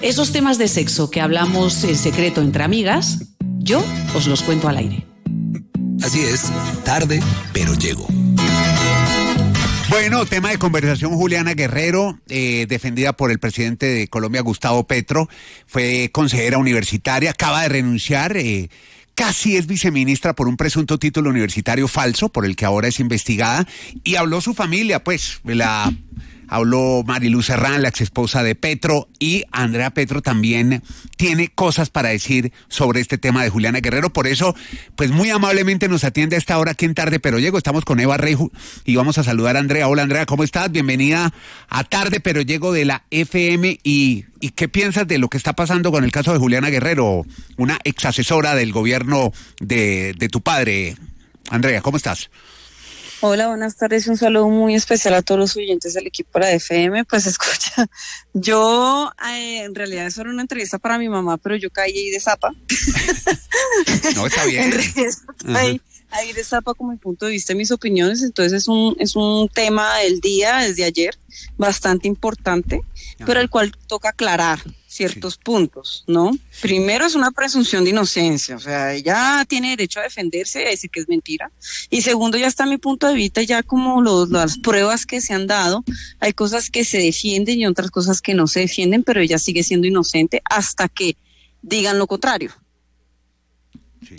Esos temas de sexo que hablamos en secreto entre amigas, yo os los cuento al aire. Así es, tarde, pero llego. Bueno, tema de conversación, Juliana Guerrero, defendida por el presidente de Colombia, Gustavo Petro, fue consejera universitaria, acaba de renunciar, casi es viceministra por un presunto título universitario falso, por el que ahora es investigada, y habló su familia, pues, habló Mariluz Serrán, la exesposa de Petro, y Andrea Petro también tiene cosas para decir sobre este tema de Juliana Guerrero. Por eso, pues muy amablemente nos atiende a esta hora aquí en Tarde Pero Llego. Estamos con Eva Rey y vamos a saludar a Andrea. Hola Andrea, ¿cómo estás? Bienvenida a Tarde Pero Llego de la FM. ¿Y qué piensas de lo que está pasando con el caso de Juliana Guerrero, una exasesora del gobierno de tu padre? Andrea, ¿cómo estás? Hola, buenas tardes, un saludo muy especial a todos los oyentes del equipo de la FM. Pues escucha, yo en realidad eso era una entrevista para mi mamá, pero yo caí ahí de zapa. No, está bien. En realidad, ahí de zapa con mi punto de vista y mis opiniones, entonces es un tema del día, desde ayer, bastante importante, pero el cual toca aclarar ciertos puntos, ¿no? Primero es una presunción de inocencia, o sea, ella tiene derecho a defenderse y a decir que es mentira. Y segundo, ya está mi punto de vista, ya como las pruebas que se han dado, hay cosas que se defienden y otras cosas que no se defienden, pero ella sigue siendo inocente hasta que digan lo contrario. Sí.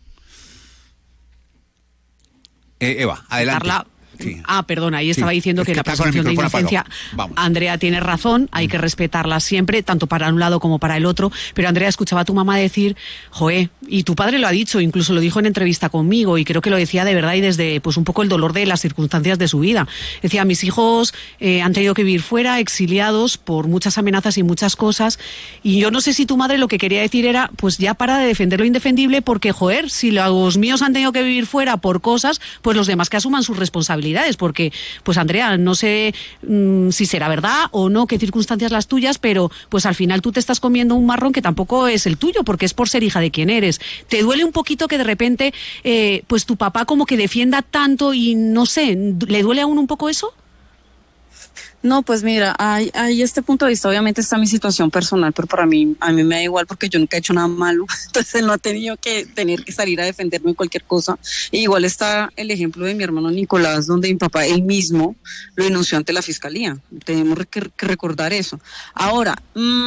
Eva, adelante. Sí. Perdona, ahí estaba diciendo que la presunción de inocencia, Andrea tiene razón, hay que respetarla siempre, tanto para un lado como para el otro, pero Andrea, escuchaba a tu mamá decir, joé, y tu padre lo ha dicho, incluso lo dijo en entrevista conmigo, y creo que lo decía de verdad y desde pues un poco el dolor de las circunstancias de su vida. Decía, mis hijos han tenido que vivir fuera, exiliados por muchas amenazas y muchas cosas, y yo no sé si tu madre lo que quería decir era, pues ya para de defender lo indefendible, porque joder, si los míos han tenido que vivir fuera por cosas, pues los demás que asuman sus responsabilidades. Porque, pues Andrea, no sé si será verdad o no, qué circunstancias las tuyas, pero pues al final tú te estás comiendo un marrón que tampoco es el tuyo, porque es por ser hija de quien eres. ¿Te duele un poquito que de repente, pues tu papá como que defienda tanto y no sé, le duele a uno un poco eso? No, pues mira, hay este punto de vista, obviamente está mi situación personal, pero a mí me da igual porque yo nunca he hecho nada malo, entonces él no ha tenido que tener que salir a defenderme en cualquier cosa. Y igual está el ejemplo de mi hermano Nicolás, donde mi papá él mismo lo denunció ante la fiscalía. Tenemos que recordar eso. Ahora,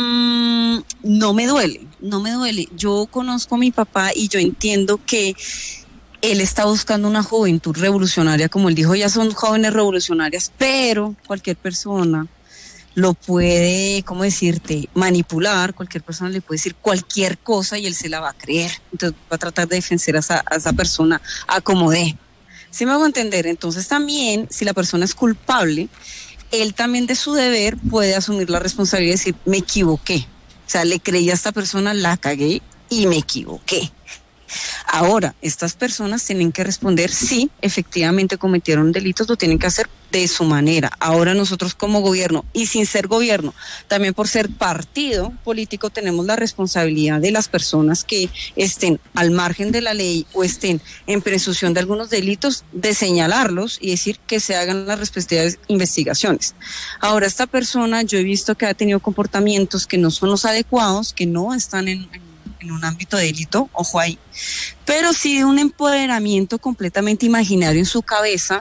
no me duele. Yo conozco a mi papá y yo entiendo que él está buscando una juventud revolucionaria, como él dijo, ya son jóvenes revolucionarias, pero cualquier persona lo puede, ¿cómo decirte?, manipular, cualquier persona le puede decir cualquier cosa y él se la va a creer, entonces va a tratar de defender a esa persona a como dé. ¿Sí me hago entender? Entonces también, si la persona es culpable, él también de su deber puede asumir la responsabilidad y decir, me equivoqué, o sea, le creí a esta persona, la cagué y me equivoqué. Ahora, estas personas tienen que responder si efectivamente cometieron delitos, lo tienen que hacer de su manera. Ahora nosotros como gobierno, y sin ser gobierno, también por ser partido político, tenemos la responsabilidad de las personas que estén al margen de la ley o estén en presunción de algunos delitos, de señalarlos y decir que se hagan las respectivas investigaciones. Ahora, esta persona, yo he visto que ha tenido comportamientos que no son los adecuados, que no están en un ámbito de delito, ojo ahí, pero sí de un empoderamiento completamente imaginario en su cabeza.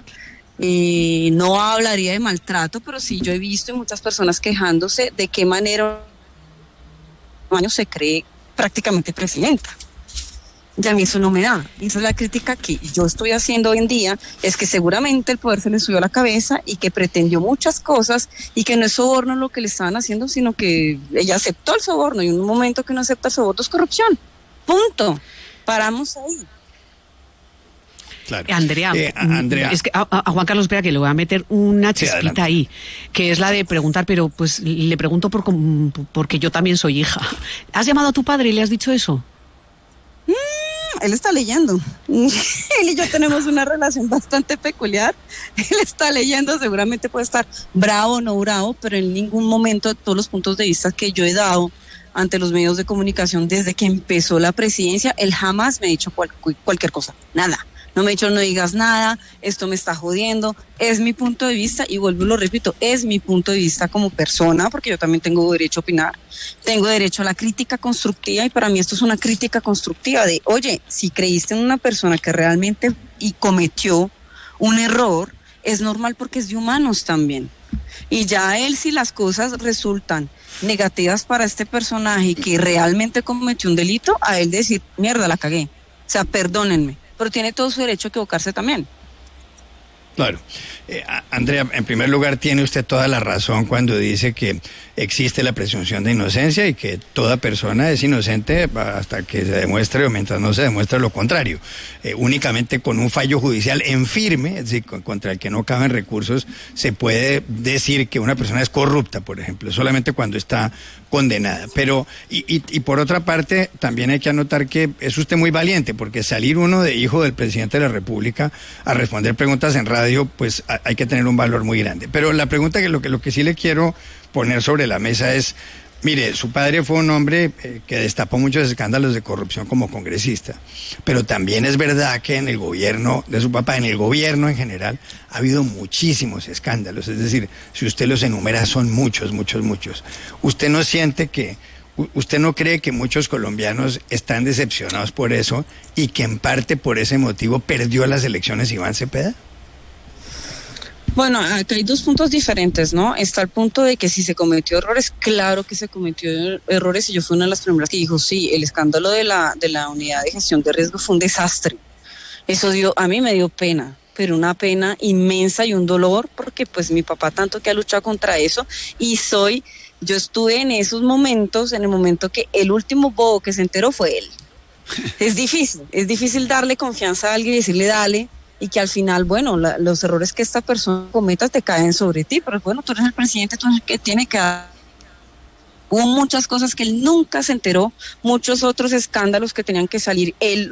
No hablaría de maltrato, pero sí yo he visto muchas personas quejándose de qué manera se cree prácticamente presidenta. Y a mí eso no me da. Esa es la crítica que yo estoy haciendo hoy en día, es que seguramente el poder se le subió a la cabeza y que pretendió muchas cosas y que no es soborno lo que le estaban haciendo, sino que ella aceptó el soborno, y en un momento que no acepta el soborno es corrupción. Punto. Paramos ahí. Claro. Andrea, es que a Juan Carlos, espera, que le voy a meter una chispita ahí, que es la de preguntar, pero pues le pregunto porque yo también soy hija. ¿Has llamado a tu padre y le has dicho eso? Él está leyendo. Él y yo tenemos una relación bastante peculiar. Él está leyendo, seguramente puede estar bravo o no bravo, pero en ningún momento, de todos los puntos de vista que yo he dado ante los medios de comunicación desde que empezó la presidencia, él jamás me ha dicho cualquier cosa. Nada. no me ha dicho no digas nada, esto me está jodiendo. Es mi punto de vista y vuelvo y lo repito, es mi punto de vista como persona, porque yo también tengo derecho a opinar, tengo derecho a la crítica constructiva y para mí esto es una crítica constructiva de, oye, si creíste en una persona que realmente y cometió un error, es normal porque es de humanos también. Y ya él, si las cosas resultan negativas para este personaje que realmente cometió un delito, a él decir, mierda, la cagué. O sea, perdónenme. Pero tiene todo su derecho a equivocarse también. Claro. Andrea, en primer lugar, tiene usted toda la razón cuando dice que existe la presunción de inocencia y que toda persona es inocente hasta que se demuestre o mientras no se demuestre lo contrario. Únicamente con un fallo judicial en firme, es decir, contra el que no caben recursos, se puede decir que una persona es corrupta, por ejemplo, solamente cuando está condenada. Pero, y por otra parte, también hay que anotar que es usted muy valiente, porque salir uno de hijo del presidente de la República a responder preguntas en radio, pues hay que tener un valor muy grande. Pero la pregunta que lo que sí le quiero poner sobre la mesa es, mire, su padre fue un hombre que destapó muchos escándalos de corrupción como congresista, pero también es verdad que en el gobierno de su papá, en el gobierno en general, ha habido muchísimos escándalos, es decir, si usted los enumera son muchos. ¿Usted no siente que, usted no cree que muchos colombianos están decepcionados por eso y que en parte por ese motivo perdió las elecciones Iván Cepeda? Bueno, acá hay dos puntos diferentes, ¿no? Está el punto de que si se cometió errores, claro que se cometió errores y yo fui una de las primeras que dijo, sí, el escándalo de la unidad de gestión de riesgo fue un desastre. Eso a mí me dio pena, pero una pena inmensa y un dolor porque pues mi papá tanto que ha luchado contra eso y yo estuve en esos momentos, en el momento que el último bobo que se enteró fue él. Es difícil darle confianza a alguien y decirle dale, y que al final, bueno, los errores que esta persona cometa te caen sobre ti, pero bueno, tú eres el presidente, tú eres el que tiene que dar. Hubo muchas cosas que él nunca se enteró, muchos otros escándalos que tenían que salir, él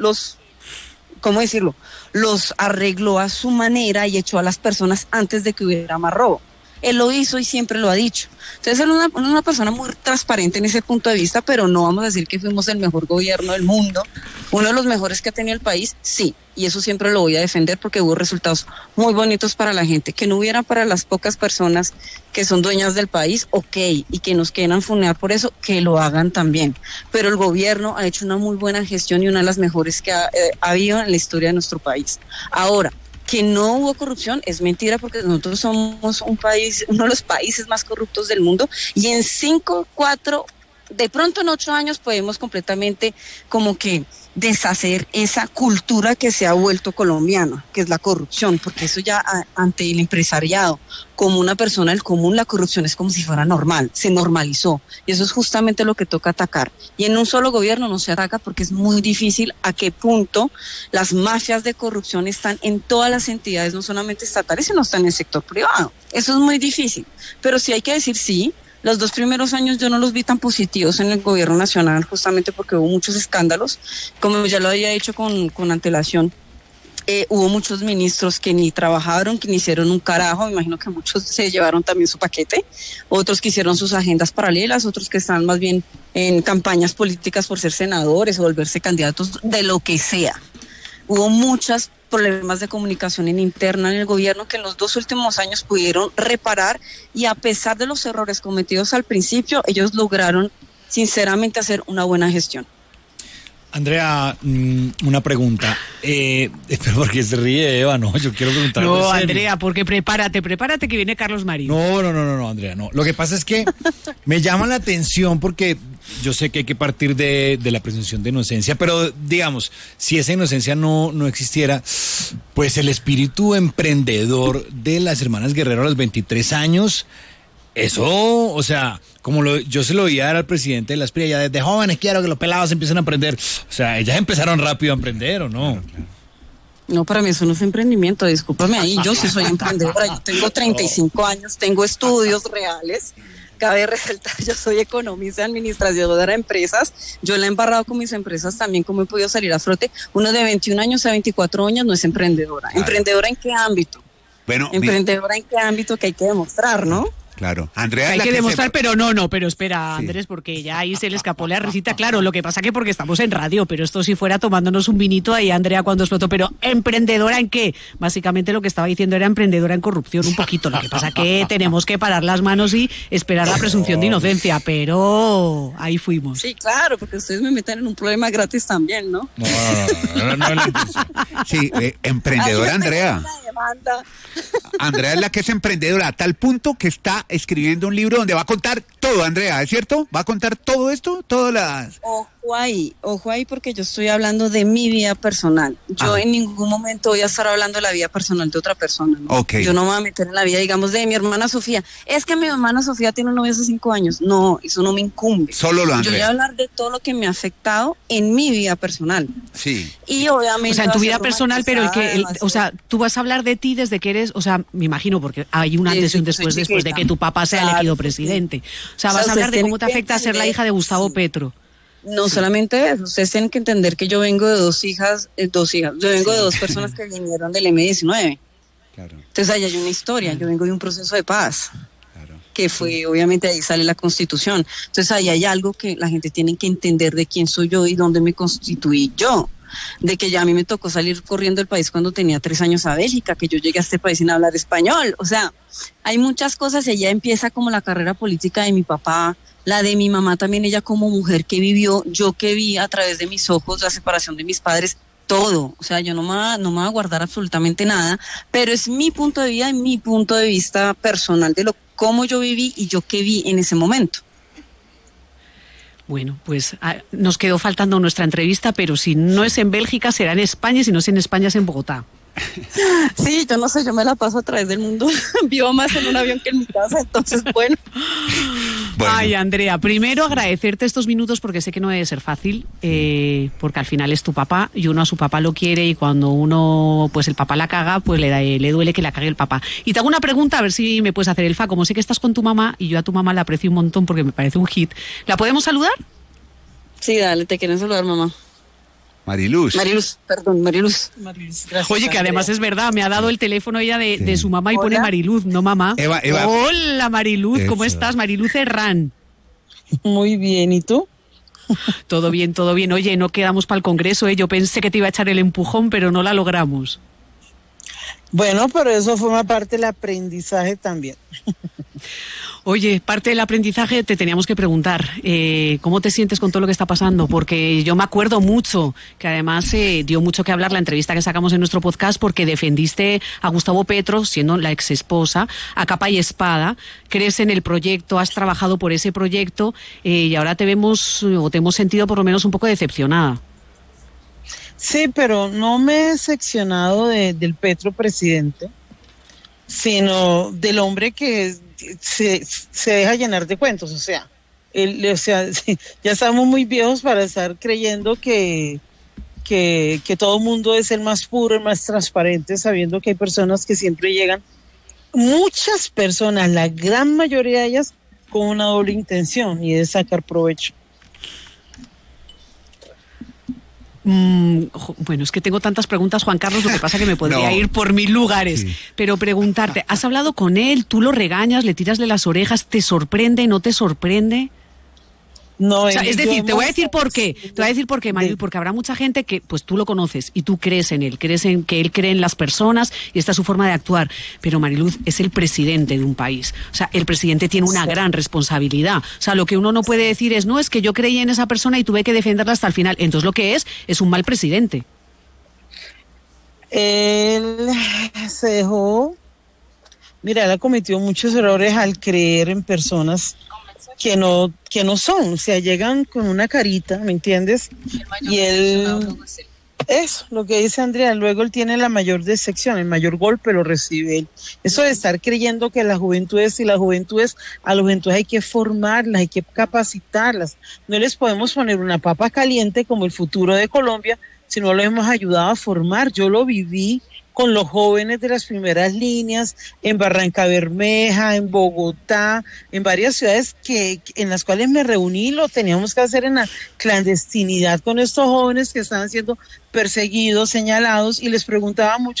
¿cómo decirlo? Los arregló a su manera y echó a las personas antes de que hubiera más robo. Él lo hizo y siempre lo ha dicho. Entonces él es una persona muy transparente en ese punto de vista, pero no vamos a decir que fuimos el mejor gobierno del mundo, uno de los mejores que ha tenido el país, sí, y eso siempre lo voy a defender porque hubo resultados muy bonitos para la gente, que no hubiera para las pocas personas que son dueñas del país, ok, y que nos quieran funear por eso, que lo hagan también, pero el gobierno ha hecho una muy buena gestión y una de las mejores que ha habido en la historia de nuestro país. Ahora, que no hubo corrupción es mentira porque nosotros somos un país, uno de los países más corruptos del mundo y en 5, 4, de pronto en 8 años podemos completamente como que deshacer esa cultura que se ha vuelto colombiana, que es la corrupción, porque eso ya ante el empresariado, como una persona del común, la corrupción es como si fuera normal, se normalizó, y eso es justamente lo que toca atacar. Y en un solo gobierno no se ataca porque es muy difícil a qué punto las mafias de corrupción están en todas las entidades, no solamente estatales, sino están en el sector privado. Eso es muy difícil, pero sí hay que decir sí. Los 2 primeros años yo no los vi tan positivos en el gobierno nacional, justamente porque hubo muchos escándalos, como ya lo había dicho con antelación. Hubo muchos ministros que ni trabajaron, que ni hicieron un carajo, me imagino que muchos se llevaron también su paquete, otros que hicieron sus agendas paralelas, otros que están más bien en campañas políticas por ser senadores o volverse candidatos de lo que sea. Hubo muchos problemas de comunicación interna en el gobierno que en los 2 últimos años pudieron reparar y a pesar de los errores cometidos al principio, ellos lograron sinceramente hacer una buena gestión. Andrea, una pregunta. ¿Por qué se ríe Eva? No, yo quiero preguntar. No, Andrea, porque prepárate que viene Carlos Marín. No, Andrea, no. Lo que pasa es que me llama la atención porque yo sé que hay que partir de la presunción de inocencia, pero digamos, si esa inocencia no existiera, pues el espíritu emprendedor de las hermanas Guerrero a los 23 años, eso, o sea, yo se lo oía al presidente de las PRI, ya desde jóvenes quiero que los pelados empiecen a aprender. O sea, ellas empezaron rápido a emprender, ¿o no? Claro. No, para mí eso no es emprendimiento, discúlpame ahí, yo sí soy emprendedora, yo tengo 35 años, tengo estudios reales. Cabe resaltar, yo soy economista de administradora de empresas, yo la he embarrado con mis empresas también, como he podido salir a flote. Uno de 21 años a 24 años no es emprendedora. ¿Emprendedora en qué ámbito? Bueno, emprendedora en qué ámbito que hay que demostrar, ¿no? Claro. Andrea, hay que demostrar, pero pero espera, sí. Andrés, porque ya ahí se le escapó la risita. Claro, lo que pasa que porque estamos en radio, pero esto si fuera tomándonos un vinito, ahí Andrea cuando explotó. Pero ¿emprendedora en qué? Básicamente lo que estaba diciendo era emprendedora en corrupción un poquito. Lo que pasa que tenemos que parar las manos y esperar la presunción de inocencia, pero ahí fuimos. Sí, claro, porque ustedes me meten en un problema gratis también, ¿no? No. Sí, emprendedora Andrea. Andrea es la que es emprendedora a tal punto que está escribiendo un libro donde va a contar todo, Andrea, ¿es cierto? ¿Va a contar todo esto? Todas las... Ojo ahí, porque yo estoy hablando de mi vida personal. Yo en ningún momento voy a estar hablando de la vida personal de otra persona, ¿no? Okay. Yo no me voy a meter en la vida, digamos, de mi hermana Sofía. Es que mi hermana Sofía tiene un novio hace 5 años. No, eso no me incumbe. Solo lo Andrea. Yo voy a hablar de todo lo que me ha afectado en mi vida personal. Sí. Y obviamente... O sea, en tu vida personal, pero o sea, tú vas a hablar de ti desde que eres, o sea, me imagino, porque hay un antes y un después de que tu papá sea elegido presidente. O sea, vas a hablar de cómo te afecta ser la hija de Gustavo Petro. No solamente eso, ustedes tienen que entender que yo vengo de dos hijas, yo vengo de 2 personas que vinieron del M-19. Claro. Entonces ahí hay una historia, yo vengo de un proceso de paz, que fue, obviamente ahí sale la Constitución. Entonces ahí hay algo que la gente tiene que entender de quién soy yo y dónde me constituí yo. De que ya a mí me tocó salir corriendo del país cuando tenía 3 años a Bélgica, que yo llegué a este país sin hablar español. O sea, hay muchas cosas y allá empieza como la carrera política de mi papá, la de mi mamá también, ella como mujer que vivió, yo que vi a través de mis ojos la separación de mis padres, todo. O sea, yo no me voy a guardar absolutamente nada, pero es mi punto de vida y mi punto de vista personal de cómo yo viví y yo que vi en ese momento. Bueno, pues nos quedó faltando nuestra entrevista, pero si no es en Bélgica será en España y si no es en España es en Bogotá. Sí, yo no sé, yo me la paso a través del mundo. Vivo más en un avión que en mi casa, entonces bueno. Ay, Andrea, primero agradecerte estos minutos porque sé que no debe ser fácil, porque al final es tu papá y uno a su papá lo quiere y cuando uno, pues el papá la caga, pues le duele que la cague el papá. Y te hago una pregunta, a ver si me puedes hacer el fa. Como sé que estás con tu mamá y yo a tu mamá la aprecio un montón porque me parece un hit, ¿la podemos saludar? Sí, dale, te quieren saludar, mamá. Mariluz, gracias. Oye, que además es verdad, me ha dado el teléfono ella de su mamá y pone Mariluz, no mamá. Eva. Hola, Mariluz, ¿cómo estás? Mariluz Herrán. Muy bien, ¿y tú? Todo bien. Oye, no quedamos para el Congreso, Yo pensé que te iba a echar el empujón, pero no la logramos. Bueno, pero eso forma parte del aprendizaje también. Oye, parte del aprendizaje te teníamos que preguntar, ¿cómo te sientes con todo lo que está pasando? Porque yo me acuerdo mucho, que además dio mucho que hablar la entrevista que sacamos en nuestro podcast porque defendiste a Gustavo Petro, siendo la exesposa, a capa y espada, crees en el proyecto, has trabajado por ese proyecto y ahora te vemos, o te hemos sentido por lo menos un poco decepcionada. Sí, pero no me he decepcionado del Petro presidente, sino del hombre que se deja llenar de cuentos, o sea, ya estamos muy viejos para estar creyendo que todo el mundo es el más puro, el más transparente, sabiendo que hay personas que siempre llegan, muchas personas, la gran mayoría de ellas, con una doble intención y es sacar provecho. Bueno, es que tengo tantas preguntas, Juan Carlos, lo que pasa es que me podría ir por 1000 lugares, pero preguntarte, ¿has hablado con él? ¿Tú lo regañas, le tiras de las orejas? ¿Te sorprende, no te sorprende? No, o sea, es decir, te voy a decir por qué, Maril, porque habrá mucha gente que, pues tú lo conoces y tú crees en él, crees en que él cree en las personas y esta es su forma de actuar, pero Mariluz es el presidente de un país, o sea, el presidente tiene una gran responsabilidad, o sea, lo que uno no puede decir es, no, es que yo creí en esa persona y tuve que defenderla hasta el final, entonces lo que es un mal presidente. Él se dejó, mira, él ha cometido muchos errores al creer en personas que no son, o sea, llegan con una carita, ¿me entiendes? Y él, eso, lo que dice Andrea, luego él tiene la mayor decepción, el mayor golpe lo recibe él. Eso de estar creyendo que a las juventudes hay que formarlas, hay que capacitarlas, no les podemos poner una papa caliente como el futuro de Colombia, si no lo hemos ayudado a formar. Yo lo viví con los jóvenes de las primeras líneas, en Barrancabermeja, en Bogotá, en varias ciudades en las cuales me reuní, lo teníamos que hacer en la clandestinidad con estos jóvenes que estaban siendo perseguidos, señalados, y les preguntaba a muchos,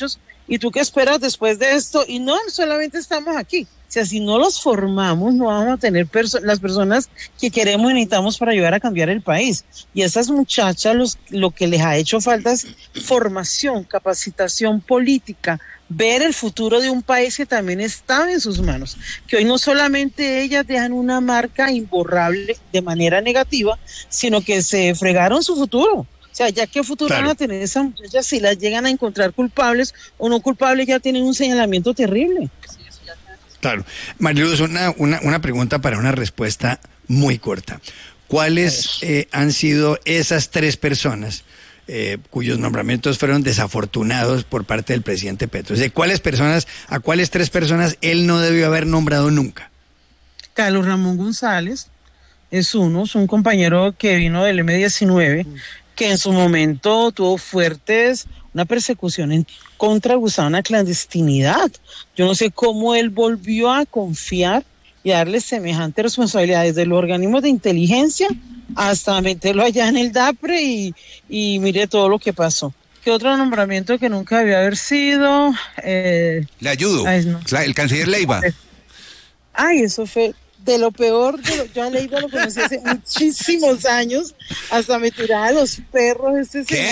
¿Y tú qué esperas después de esto? Y no solamente estamos aquí. O sea, si no los formamos, no vamos a tener las personas que queremos y necesitamos para ayudar a cambiar el país. Y a esas muchachas lo que les ha hecho falta es formación, capacitación política, ver el futuro de un país que también está en sus manos. Que hoy no solamente ellas dejan una marca imborrable de manera negativa, sino que se fregaron su futuro. O sea, ya qué futuro van a tener esas muchachas si las llegan a encontrar culpables o no culpables, ya tienen un señalamiento terrible. Claro. Mariluz, una pregunta para una respuesta muy corta. ¿Cuáles han sido esas 3 personas cuyos nombramientos fueron desafortunados por parte del presidente Petro? ¿A cuáles 3 personas él no debió haber nombrado nunca? Carlos Ramón González es uno, es un compañero que vino del M-19, que en su momento tuvo una persecución en contra de Gustavo, una clandestinidad. Yo no sé cómo él volvió a confiar y a darle semejante responsabilidad desde los organismos de inteligencia hasta meterlo allá en el DAPRE y mire todo lo que pasó. ¿Qué otro nombramiento que nunca había haber sido? Le ayudo. El canciller Leiva. Eso fue de lo peor. Yo a Leiva lo conocí hace muchísimos años, hasta me tiraba a los perros.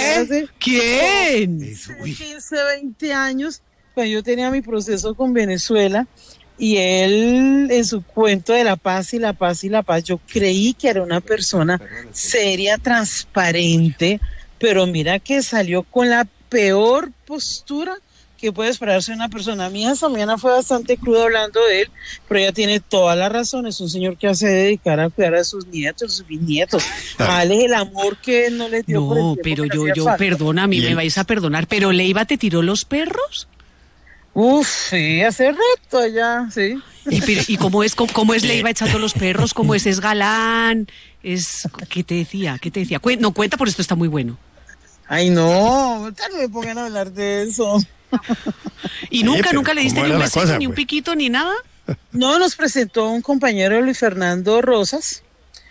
¿Quién? 15, 20 años, cuando yo tenía mi proceso con Venezuela, y él en su cuento de la paz y la paz y la paz, yo creí que era una persona seria, transparente, pero mira que salió con la peor postura que puede esperarse una persona. Mi hija Samiana fue bastante cruda hablando de él, pero ella tiene toda la razón. Es un señor que hace dedicar a cuidar a sus nietos, sus bisnietos, a darles el amor que él no les dio. No, pero yo perdóname, me vais a perdonar, pero ¿Leiva te tiró los perros? Sí, hace rato ya, sí. ¿Y cómo es Leiva echando los perros? ¿Cómo es? ¿Es galán? ¿Qué te decía? No, cuenta, por esto está muy bueno. Ay, no me pongan a hablar de eso. ¿Y nunca le diste ni un besito, ni un piquito, ni nada? No, nos presentó un compañero, Luis Fernando Rosas,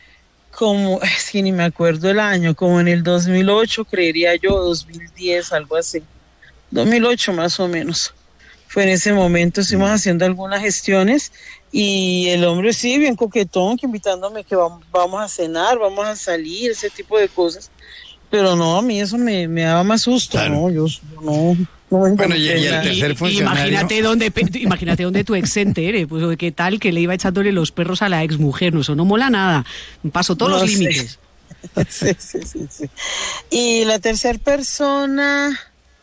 es que ni me acuerdo el año, como en el 2008, creería yo, 2010, algo así. 2008 más o menos. Fue en ese momento, estuvimos haciendo algunas gestiones y el hombre sí, bien coquetón, que invitándome que vamos a cenar, vamos a salir, ese tipo de cosas. Pero no, a mí eso me daba más susto, claro. No, yo no. Bueno, y el tercer funcionario. Imagínate donde tu ex se entere, pues qué tal que le iba echándole los perros a la ex mujer, no, eso no mola nada, pasó todos los límites. Sí. Y la tercera persona,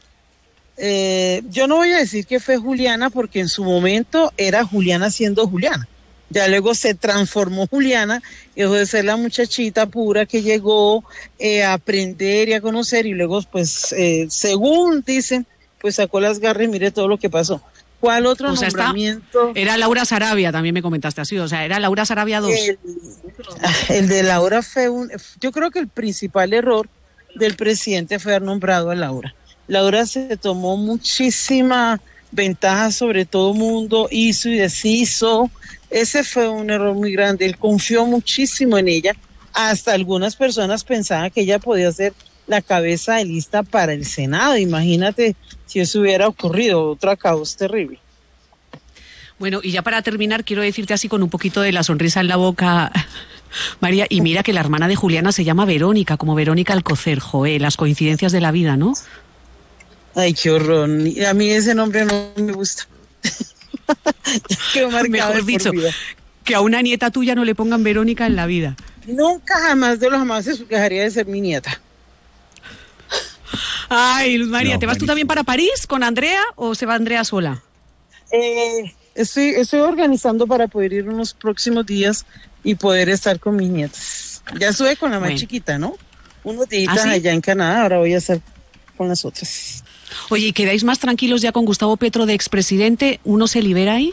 yo no voy a decir que fue Juliana, porque en su momento era Juliana siendo Juliana. Ya luego se transformó Juliana, dejó de ser la muchachita pura que llegó a aprender y a conocer, y luego, pues, según dicen, pues sacó las garras y mire todo lo que pasó. ¿Cuál otro nombramiento? Era Laura Sarabia, también me comentaste así, o sea, era Laura Sarabia 2. El de Laura fue yo creo que el principal error del presidente fue haber nombrado a Laura. Laura se tomó muchísima ventaja sobre todo mundo, hizo y deshizo. Ese fue un error muy grande. Él confió muchísimo en ella. Hasta algunas personas pensaban que ella podía ser la cabeza de lista para el Senado. Imagínate si eso hubiera ocurrido, otro caos terrible. Bueno, y ya para terminar, quiero decirte así con un poquito de la sonrisa en la boca, María, y mira que la hermana de Juliana se llama Verónica, como Verónica Alcocer. Joé, las coincidencias de la vida, ¿no? Ay, qué horror. A mí ese nombre no me gusta. Mejor dicho, que a una nieta tuya no le pongan Verónica en la vida. Nunca jamás de los jamases dejaría de ser mi nieta. Ay, Luz María, ¿te vas tú también para París con Andrea o se va Andrea sola? Estoy organizando para poder ir unos próximos días y poder estar con mis nietas. Ya estuve con la más chiquita, ¿no? Unos días ¿sí? Allá en Canadá, ahora voy a estar con las otras. Oye, ¿y quedáis más tranquilos ya con Gustavo Petro de expresidente? ¿Uno se libera ahí?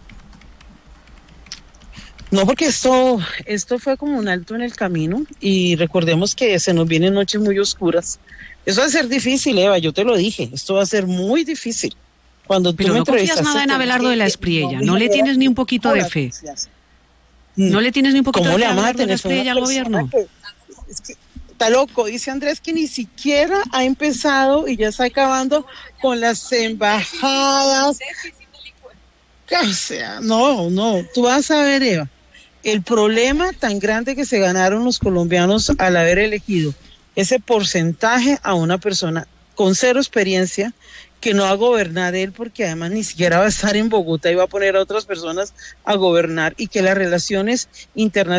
No, porque esto fue como un alto en el camino y recordemos que se nos vienen noches muy oscuras. Eso va a ser difícil, Eva, yo te lo dije, esto va a ser muy difícil. Pero no confías nada en Abelardo de la Espriella, ¿no le tienes ni un poquito de fe? ¿No le tienes ni un poquito de fe a Abelardo de la Espriella al gobierno? Está loco, dice Andrés que ni siquiera ha empezado y ya está acabando con las embajadas. O sea, no, tú vas a ver, Eva, el problema tan grande que se ganaron los colombianos al haber elegido ese porcentaje a una persona con cero experiencia, que no va a gobernar él, porque además ni siquiera va a estar en Bogotá y va a poner a otras personas a gobernar, y que las relaciones internacionales